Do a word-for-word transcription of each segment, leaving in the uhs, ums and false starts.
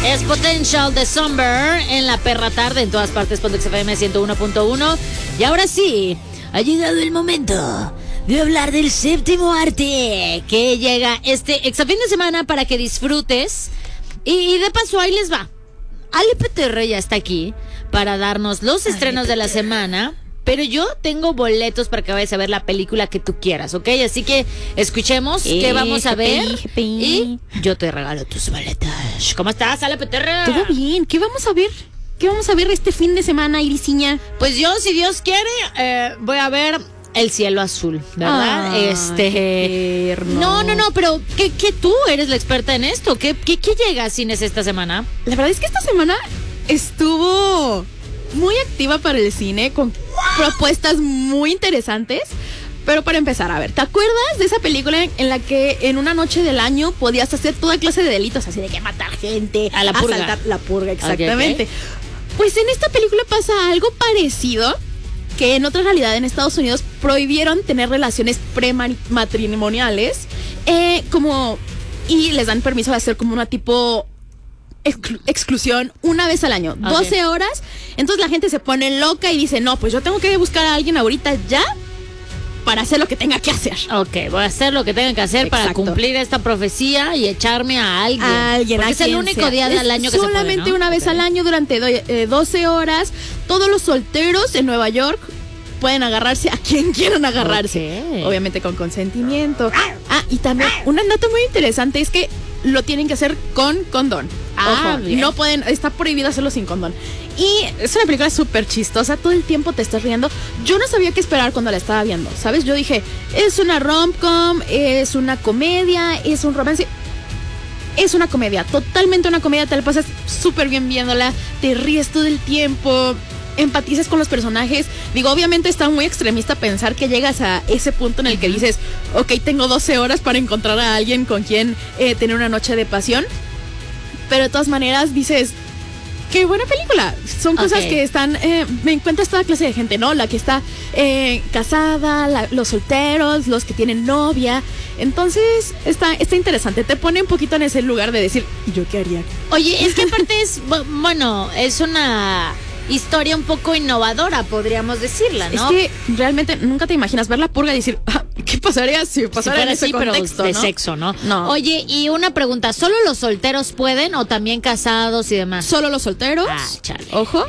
Es Potential de Somber en la perra tarde, en todas partes, Pontex F M ciento uno punto uno. Y ahora sí, ha llegado el momento de hablar del séptimo arte, que llega este exafín de semana para que disfrutes. Y, y de paso, ahí les va. Ale Peterre ya está aquí para darnos los estrenos de la semana. Pero yo tengo boletos para que vayas a ver la película que tú quieras, ¿ok? Así que escuchemos eh, qué vamos a ver G P I. Y yo te regalo tus boletos. ¿Cómo estás, Ale Peterre? Todo bien. ¿Qué vamos a ver? ¿Qué vamos a ver este fin de semana, Irisiña? Pues yo, si Dios quiere, eh, voy a ver El cielo azul, ¿verdad? Ah, este... No, no, no, pero ¿qué, qué tú eres la experta en esto? ¿Qué, qué, qué llega a cines esta semana? La verdad es que esta semana estuvo muy activa para el cine, con propuestas muy interesantes. Pero para empezar, a ver, ¿te acuerdas de esa película en la que en una noche del año podías hacer toda clase de delitos, así de que matar gente, a la purga? Asaltar, la purga, exactamente. Okay, okay. Pues en esta película pasa algo parecido, que en otra realidad en Estados Unidos prohibieron tener relaciones prematrimoniales, eh, como, y les dan permiso de hacer como una tipo exclu- exclusión una vez al año, okay. doce horas. Entonces la gente se pone loca y dice, no, pues yo tengo que buscar a alguien ahorita ya para hacer lo que tenga que hacer. Ok, voy a hacer lo que tenga que hacer. Exacto. Para cumplir esta profecía y echarme a alguien. A alguien, porque a es el único sea. día del año que solamente se puede, ¿no? una vez okay. al año durante do- eh, doce horas. Todos los solteros en Nueva York pueden agarrarse a quien quieran agarrarse. Okay. Obviamente con consentimiento. Ah, y también una nota muy interesante es que lo tienen que hacer con condón. Ah, Ojo, no pueden, está prohibido hacerlo sin condón. Y es una película súper chistosa, todo el tiempo te estás riendo. Yo no sabía qué esperar cuando la estaba viendo, ¿sabes? Yo dije, es una rom-com, es una comedia, es un romance. Es una comedia, totalmente una comedia, te la pasas súper bien viéndola, te ríes todo el tiempo, empatizas con los personajes. Digo, obviamente está muy extremista pensar que llegas a ese punto en el que dices, ok, tengo doce horas para encontrar a alguien con quien eh, tener una noche de pasión. Pero de todas maneras dices, qué buena película. Son cosas okay. que están, eh, me encuentras toda clase de gente, ¿no? La que está eh, casada, la, los solteros, los que tienen novia. Entonces está, está interesante, te pone un poquito en ese lugar de decir, ¿yo qué haría? Oye, es que aparte es, bueno, es una historia un poco innovadora, podríamos decirla, ¿no? Es que realmente nunca te imaginas ver la purga y decir, ah, ¿qué pasaría si pasara si en ese así, contexto, pero de ¿no? sexo, ¿no? No. Oye, y una pregunta, ¿solo los solteros pueden o también casados y demás? Solo los solteros. Ah, chale. Ojo.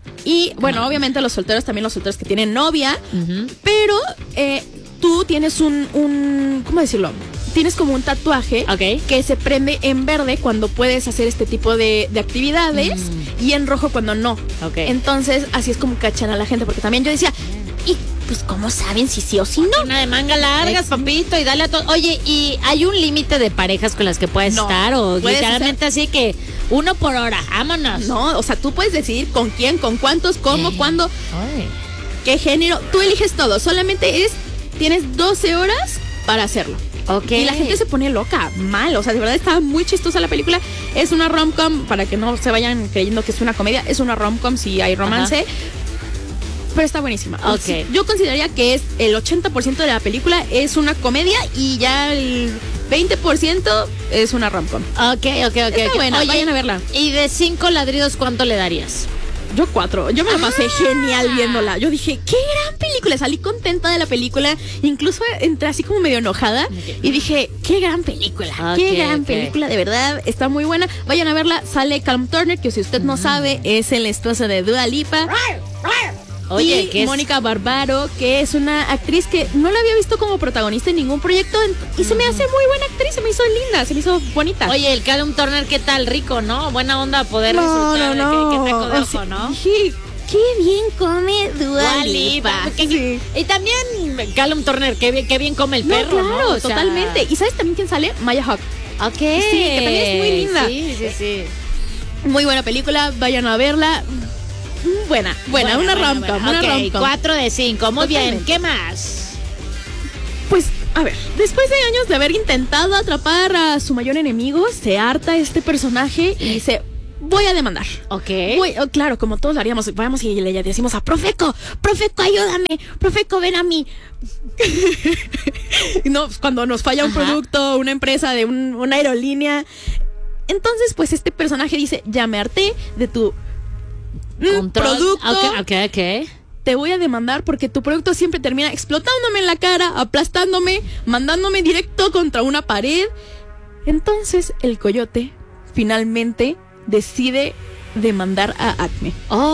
Y bueno, no. obviamente los solteros, también los solteros que tienen novia, uh-huh. pero eh, tú tienes un, un, ¿cómo decirlo? Tienes como un tatuaje okay. que se prende en verde cuando puedes hacer este tipo de, de actividades mm. y en rojo cuando no. Okay. Entonces, así es como cachan a la gente, porque también yo decía, y pues ¿cómo saben si sí o si no? Una de manga largas, es... papito, y dale a todo. Oye, ¿y hay un límite de parejas con las que puedes no, estar? O literalmente hacer... así que uno por hora, vámonos. No, o sea, tú puedes decidir con quién, con cuántos, cómo, ¿Qué? cuándo, Ay. qué género. Tú eliges todo, solamente es, tienes doce horas para hacerlo. Okay. Y la gente se pone loca, mal, o sea, de verdad está muy chistosa la película. Es una rom-com, para que no se vayan creyendo que es una comedia, es una rom-com, si hay romance. Ajá. Pero está buenísima. Okay. Yo consideraría que es el ochenta por ciento de la película es una comedia y ya el veinte por ciento es una rom-com. Ok, ok, ok. Está okay. buena, Oye, vayan a verla. Y de cinco ladridos, ¿cuánto le darías? Yo cuatro, yo me la pasé ah. genial viéndola. Yo dije, qué gran película, salí contenta de la película. Incluso entré así como medio enojada okay. y dije, qué gran película, okay, qué gran okay. película, de verdad, está muy buena. Vayan a verla, sale Callum Turner, que si usted no sabe, es el esposo de Dua Lipa. Oye, y ¿qué es? Mónica Barbaro, que es una actriz que no la había visto como protagonista en ningún proyecto y se me hace muy buena actriz, se me hizo linda, se me hizo bonita. Oye, el Callum Turner, ¿qué tal? Rico, ¿no? Buena onda poder no, resultar no, no. de que, que taco de ojo, o sea, ¿no? Sí, qué bien come Dua Lipa. Sí. Y también Callum Turner, qué bien, qué bien come el no, perro, claro, ¿no? O sea... totalmente. ¿Y sabes también quién sale? Maya Hawke. Ok. Sí, que también es muy linda. Sí, sí, sí. Muy buena película, vayan a verla. Buena, buena, buena una rom-com, una okay, rom-com. cuatro de cinco, muy Totalmente. bien. ¿Qué más? Pues, a ver, después de años de haber intentado atrapar a su mayor enemigo, se harta este personaje y dice, voy a demandar. Ok. Voy, oh, claro, como todos lo haríamos, vamos y le decimos a Profeco, Profeco, ayúdame, Profeco, ven a mí. No, cuando nos falla un Ajá. producto, una empresa de un, una aerolínea, Entonces, pues este personaje dice, ya me harté de tu mm, producto. Ok, ok, ok. Te voy a demandar porque tu producto siempre termina explotándome en la cara, aplastándome, mandándome directo contra una pared. Entonces el coyote finalmente decide demandar a Acme.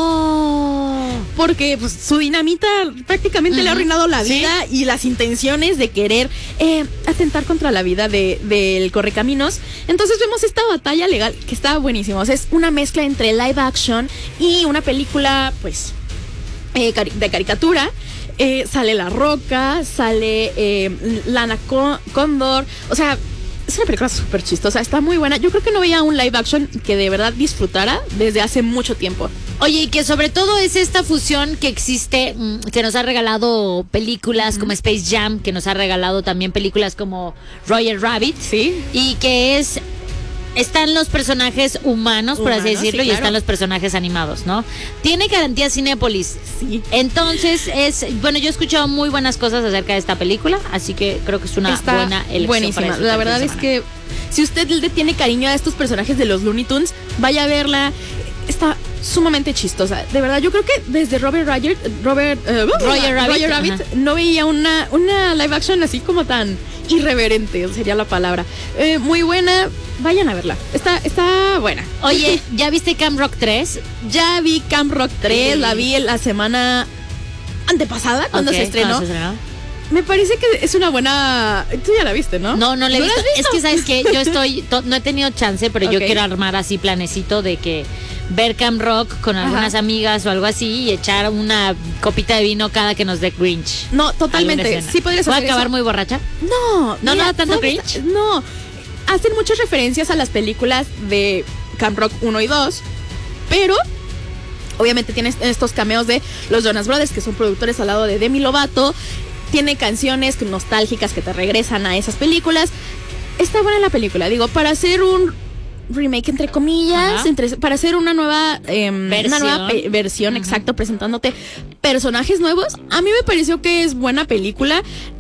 Oh. Porque pues, su dinamita prácticamente uh-huh. le ha arruinado la vida, ¿sí? Y las intenciones de querer eh, atentar contra la vida de, del Correcaminos. Entonces vemos esta batalla legal que está buenísima. O sea, es una mezcla entre live action y una película, pues, eh, cari- de caricatura. Eh, sale La Roca, sale eh, Lana Con- Condor. O sea, es una película súper chistosa, está muy buena. Yo creo que no veía un live action que de verdad disfrutara desde hace mucho tiempo. Oye, y que sobre todo es esta fusión que existe, que nos ha regalado películas uh-huh. como Space Jam, que nos ha regalado también películas como Roger Rabbit. Sí. Y que es... Están los personajes humanos, por Humanos, así decirlo, sí, claro. Y están los personajes animados, ¿no? Tiene garantía Cinépolis. Sí. Entonces, es... Bueno, yo he escuchado muy buenas cosas acerca de esta película, así que creo que es una Está buena elección. Buenísima. Para La verdad es que si usted le tiene cariño a estos personajes de los Looney Tunes, vaya a verla. Está sumamente chistosa. De verdad, yo creo que desde Robert Roger, Robert, uh, Roger Rabbit, Roger Rabbit no veía una, una live action así como tan irreverente, sería la palabra. Eh, muy buena, vayan a verla. Está, está buena. Oye, ¿ya viste Camp Rock tres? Ya vi Camp Rock tres, sí. La vi la semana antepasada, cuando okay, se estrenó. ¿Cuándo se estrenó? Me parece que es una buena... Tú ya la viste, ¿no? No, no la he ¿No visto? la has visto. Es que, ¿sabes qué? Yo estoy... To- no he tenido chance, pero okay. yo quiero armar así planecito de que... Ver Camp Rock con algunas Ajá. amigas o algo así y echar una copita de vino cada que nos dé Grinch. No, totalmente. Sí podrías hacer ¿Voy a acabar eso? muy borracha? No. ¿No mira, nada tanto ¿sabes? Grinch? No. Hacen muchas referencias a las películas de Camp Rock uno y dos, pero... Obviamente tienes estos cameos de los Jonas Brothers, que son productores al lado de Demi Lovato. Tiene canciones nostálgicas que te regresan a esas películas. Está buena la película, digo, para hacer un remake entre comillas, entre, para hacer una nueva eh, versión, una nueva pe- versión uh-huh. exacto, presentándote personajes nuevos. A mí me pareció que es buena película.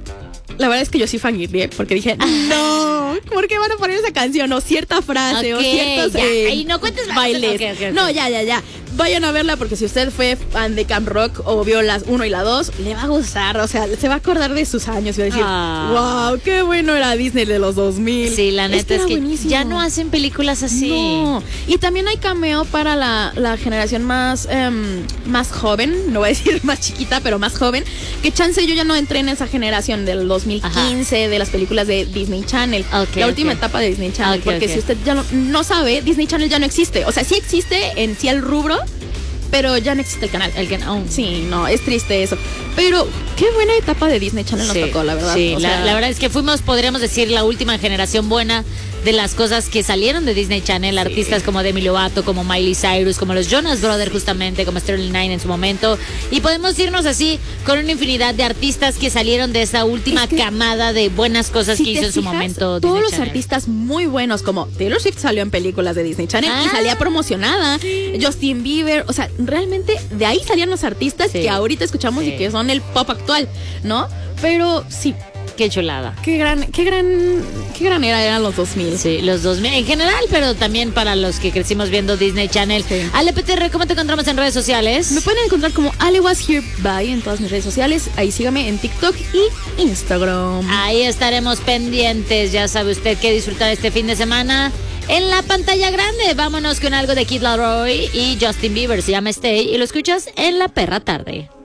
La verdad es que yo sí fangirlé porque dije, no, ¿por qué van a poner esa canción? O cierta frase, okay, o ciertos ya, eh, ahí no cuentes bailes. Okay, okay, okay. No, ya, ya, ya. Vayan a verla porque si usted fue fan de Camp Rock o vio las uno y la dos, le va a gustar. O sea, se va a acordar de sus años y va a decir, ah. wow, qué bueno era Disney de los dos mil. Sí, la neta Este es que buenísimo. Ya no hacen películas así. No. Y también hay cameo para la, la generación más, um, más joven, no voy a decir más chiquita, pero más joven, que chance yo ya no entré en esa generación del dos mil quince, Ajá. de las películas de Disney Channel. Okay, la última okay. etapa de Disney Channel, okay, porque okay. si usted ya no, no sabe, Disney Channel ya no existe. O sea, sí existe en sí el rubro, pero ya no existe el canal. El can- oh. Sí, no, es triste eso. Pero qué buena etapa de Disney Channel sí, nos tocó, la verdad. Sí, o la, sea, la verdad es que fuimos, podríamos decir, la última generación buena de las cosas que salieron de Disney Channel. Sí. Artistas como Demi Lovato, como Miley Cyrus, como los Jonas Brothers justamente, como Sterling Nine en su momento. Y podemos irnos así con una infinidad de artistas que salieron de esa última es que, camada de buenas cosas si que hizo fijas, en su momento Todos Disney los Channel. Artistas muy buenos, como Taylor Swift salió en películas de Disney Channel ah, y salía promocionada. Sí. Justin Bieber, o sea, realmente de ahí salían los artistas sí. que ahorita escuchamos sí. y que son el pop actual, ¿no? Pero sí. Qué chulada. Qué gran, qué gran, qué gran era eran los dos mil. Sí, los dos mil en general, pero también para los que crecimos viendo Disney Channel. Sí. Ale P T R, ¿cómo te encontramos en redes sociales? Me pueden encontrar como Ale Was Here By en todas mis redes sociales. Ahí sígame en TikTok y Instagram. Ahí estaremos pendientes. Ya sabe usted qué disfrutar este fin de semana en la pantalla grande. Vámonos con algo de Kid Laroi y Justin Bieber. Se llama Stay y lo escuchas en La Perra Tarde.